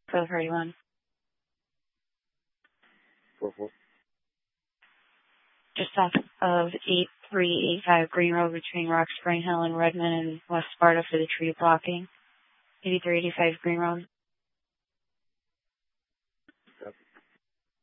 for the 31. 4-4. Just off of 8385 Green Road between Rock Spring Hill and Redmond and West Sparta for the tree blocking. 8385 Green Road.